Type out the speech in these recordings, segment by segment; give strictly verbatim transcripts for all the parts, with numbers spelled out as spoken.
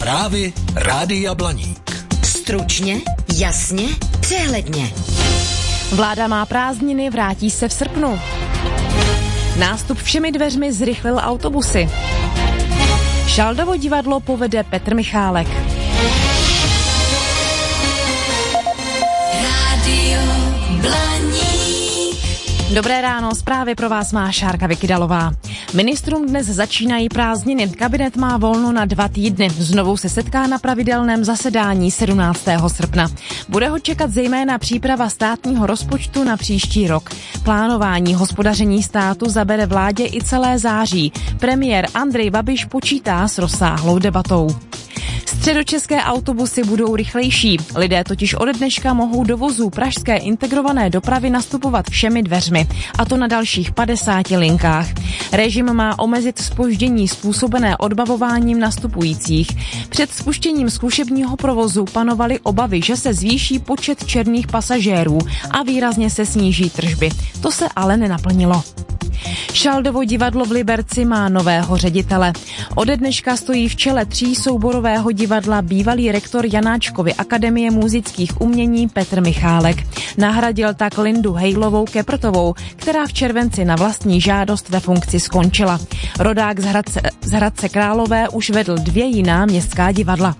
Zprávy Rádia Blaník. Stručně, jasně, přehledně. Vláda má prázdniny, vrátí se v srpnu. Nástup všemi dveřmi zrychlil autobusy. Šaldovo divadlo povede Petr Michálek. Rádio Blaník. Dobré ráno, zprávy pro vás má Šárka Vykydalová. Ministrům dnes začínají prázdniny, kabinet má volno na dva týdny, znovu se setká na pravidelném zasedání sedmnáctého srpna. Bude ho čekat zejména příprava státního rozpočtu na příští rok. Plánování hospodaření státu zabere vládě i celé září. Premiér Andrej Babiš počítá s rozsáhlou debatou. Středočeské autobusy budou rychlejší. Lidé totiž ode dneška mohou do vozů pražské integrované dopravy nastupovat všemi dveřmi, a to na dalších padesáti linkách. Režim má omezit zpoždění způsobené odbavováním nastupujících. Před spuštěním zkušebního provozu panovaly obavy, že se zvýší počet černých pasažérů a výrazně se sníží tržby. To se ale nenaplnilo. Šaldovo divadlo v Liberci má nového ředitele. Ode dneška stojí v čele tří souborového divadla bývalý rektor Janáčkovy akademie múzických umění Petr Michálek. Nahradil tak Lindu Hejlovou Keprtovou, která v červenci na vlastní žádost ve funkci skončila. Rodák z Hradce, z Hradce Králové už vedl dvě jiná městská divadla.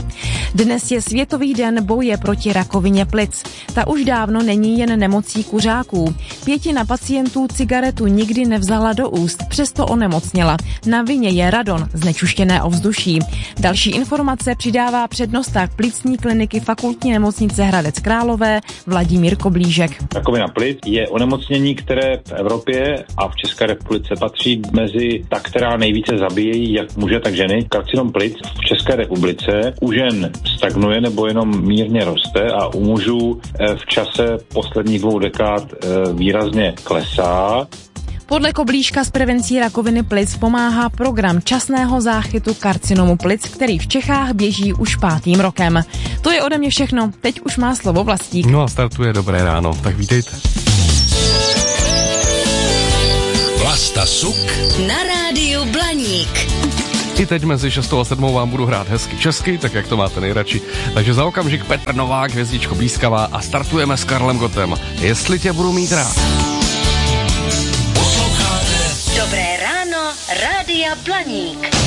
Dnes je Světový den boje proti rakovině plic. Ta už dávno není jen nemocí kuřáků. Pětina pacientů cigaretu nikdy nevzala do úst, přesto onemocněla. Na vině je radon, znečištěné ovzduší. Další informace přidává přednosták plicní kliniky Fakultní nemocnice Hradec Králové Vladimír Koblížek. Rakovina plic je onemocnění, které v Evropě a v České republice patří mezi ta, která nejvíce zabíjejí jak muže, tak ženy. Karcinom plic v České republice u žen stagnuje nebo jenom mírně roste a u mužů v čase posledních dvou dekád výrazně klesá. Podle Koblížka s prevencí rakoviny plic pomáhá program časného záchytu karcinomu plic, který v Čechách běží už pátým rokem. To je ode mě všechno, teď už má slovo Vlastík. No a startuje Dobré ráno, tak vítejte. Vlasta Suk Na rádiu Blaník. I teď mezi šestou a sedmou vám budu hrát hezky česky, tak jak to máte nejradši. Takže za okamžik Petr Novák, hvězdičko blízkavá a startujeme s Karlem Gottem. Jestli tě budu mít rád. Dobré ráno, Rádia Blaník.